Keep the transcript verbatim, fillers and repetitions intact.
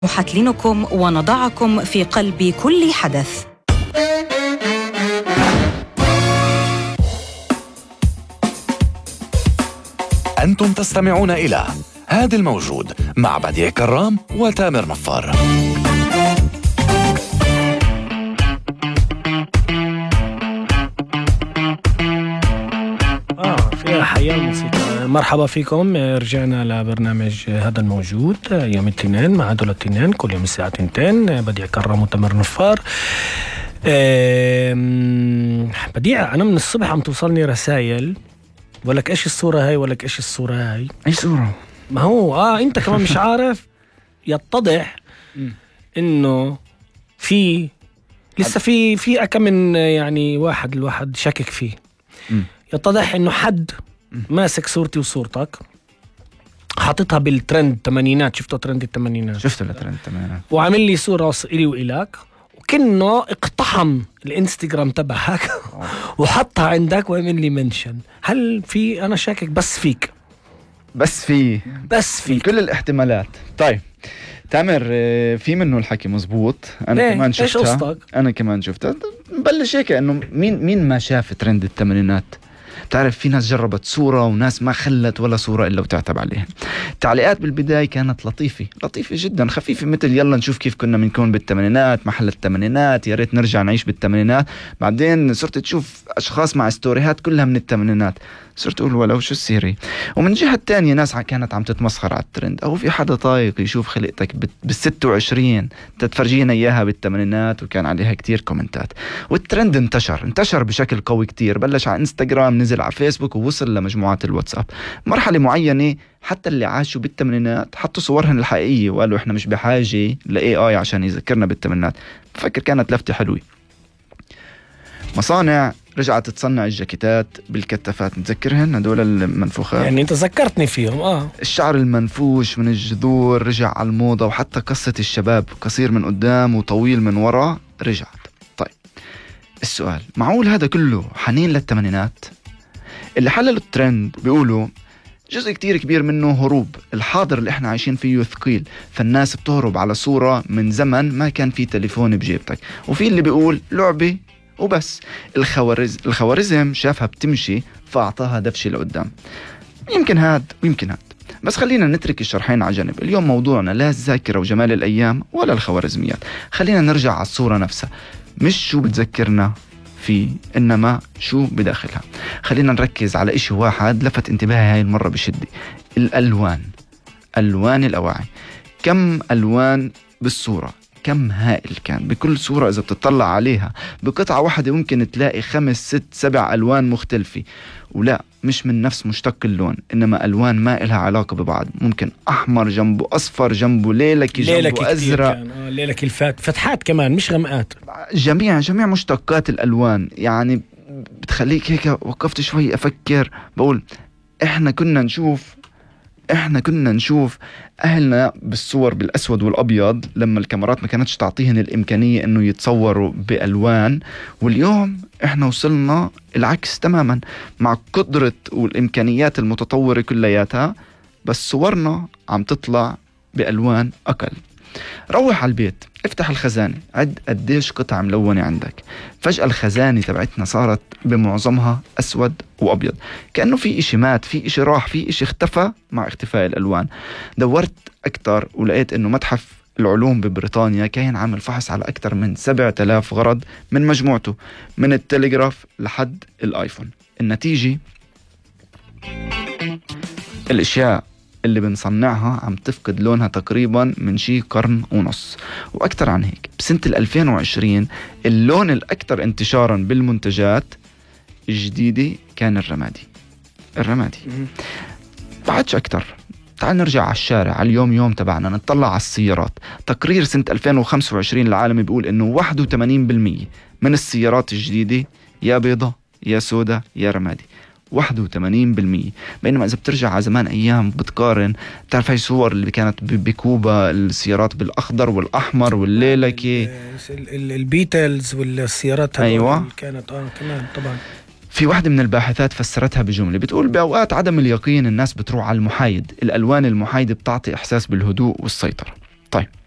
نحتلنكم ونضعكم في قلب كل حدث. أنتم تستمعون إلى هذا الموجود مع بديع كرام وتامر نفار. آه فيها حياة الموسيقى. مرحبا فيكم، رجعنا لبرنامج هذا الموجود يوم الاثنين مع دولة الاثنين كل يوم الساعة اثنتين. بديع كرام وتامر نفار. بديع، أنا من الصبح عم توصلني رسائل، ولك إيش الصورة هاي ولك إيش الصورة هاي. أي صورة؟ ما هو آه أنت كمان مش عارف. يتضح إنه في لسه في في أكم من يعني واحد الواحد شاكك فيه. م. يتضح إنه حد ماسك صورتي وصورتك حاططها بالترند الثمانينات. شفتوا ترند الثمانينات؟ شفت الترند الثمانينات. وعامل لي صورة إلي وإلاك، وكأنه اقتحم الانستغرام تبعك وحطها عندك وعمل لي منشن. هل في، أنا شاكك بس فيك بس في بس في كل الاحتمالات. طيب تامر، في منه الحكي مزبوط. أنا كمان شفتها. إيش قصتك؟ أنا كمان شفتها. نبلش هيك إنه مين مين ما شاف ترند الثمانينات. بتعرف في ناس جربت صورة وناس ما خلت ولا صورة إلا وتعتب عليها. التعليقات بالبداية كانت لطيفة لطيفة جدا، خفيفة، مثل يلا نشوف كيف كنا بنكون بالثمانينات، محل الثمانينات، يا ريت نرجع نعيش بالثمانينات. بعدين صرت تشوف أشخاص مع ستوريهات كلها من الثمانينات، صرت أقول ولو شو السيري. ومن جهة تانية ناس كانت عم تتمسخر على الترند، أو في حدا طايق يشوف خلقتك بالستة وعشرين تتفرجينا إياها بالثمانينات، وكان عليها كتير كومنتات. والترند انتشر انتشر بشكل قوي كتير، بلش على انستغرام، نزل على فيسبوك، ووصل لمجموعات الواتساب. مرحلة معينة حتى اللي عاشوا بالثمانينات حطوا صورهن الحقيقية وقالوا إحنا مش بحاجة لإي آي عشان يذكرنا بالثمانينات. بفكر كانت لفتة حلوة. مصانع رجعت تصنع الجاكيتات بالكتافات، نتذكرهن هدول المنفوخات، يعني انت ذكرتني فيهم. اه الشعر المنفوش من الجذور رجع على الموضة، وحتى قصة الشباب قصير من قدام وطويل من وراء رجعت. طيب السؤال، معقول هذا كله حنين للثمانينات؟ اللي حللوا الترند بيقولوا جزء كتير كبير منه هروب. الحاضر اللي احنا عايشين فيه ثقيل، فالناس بتهرب على صورة من زمن ما كان في تليفون بجيبتك. وفي اللي بيقول لعبة وبس. الخوارز الخوارزم شافها بتمشي فأعطاها دفشة لقدام. يمكن هاد ويمكن هاد، بس خلينا نترك الشرحين على جنب. اليوم موضوعنا لا الذاكرة وجمال الأيام ولا الخوارزميات. خلينا نرجع على الصورة نفسها، مش شو بتذكرنا فيه، إنما شو بداخلها. خلينا نركز على إشي واحد لفت انتباهي هاي المرة بشدة: الألوان. ألوان الأواعي. كم ألوان بالصورة، كم هائل كان بكل صورة. إذا بتطلع عليها بقطعة واحدة ممكن تلاقي خمس ست سبع ألوان مختلفة، ولا مش من نفس مشتق اللون، إنما ألوان ما إلها علاقة ببعض. ممكن أحمر جنبه أصفر، جنبه ليلكي، جنبه أزرق، آه ليلكي، الفات فتحات كمان مش غمقات. جميع جميع مشتقات الألوان. يعني بتخليك هيك وقفت شوي أفكر، بقول إحنا كنا نشوف احنا كنا نشوف اهلنا بالصور بالاسود والابيض لما الكاميرات ما كانتش تعطيهن الامكانية انه يتصوروا بالوان، واليوم احنا وصلنا العكس تماما، مع قدرة والامكانيات المتطورة كلياتها، بس صورنا عم تطلع بالوان اقل. روح على البيت، افتح الخزانة، عد قديش قطع ملونة عندك. فجأة الخزانة تبعتنا صارت بمعظمها أسود وأبيض، كأنه في إشي مات، في إشي راح، في إشي اختفى مع اختفاء الألوان. دورت أكتر ولقيت أنه متحف العلوم ببريطانيا كان عامل فحص على أكتر من سبعة آلاف غرض من مجموعته، من التليغراف لحد الآيفون. النتيجة، الأشياء اللي بنصنعها عم تفقد لونها تقريبا من شي قرن ونص وأكتر عن هيك. بسنة ألفين وعشرين اللون الأكثر انتشارا بالمنتجات الجديدة كان الرمادي. الرمادي بعدش أكتر. تعال نرجع على الشارع، على اليوم يوم تبعنا، نطلع على السيارات. تقرير سنة ألفين وخمسة وعشرين العالمي بيقول إنه واحد وثمانين بالمية من السيارات الجديدة يا بيضة يا سودة يا رمادي. واحد وثمانين بالمية. بينما إذا بترجع على زمان أيام بتقارن، بتعرف هاي صور اللي كانت بكوبا، السيارات بالأخضر والأحمر والليلكي، البيتلز والسيارات أيوة كانت آه كمان طبعا. في واحدة من الباحثات فسرتها بجملة بتقول: بأوقات عدم اليقين الناس بتروح على المحايد. الألوان المحايدة بتعطي إحساس بالهدوء والسيطرة. طيب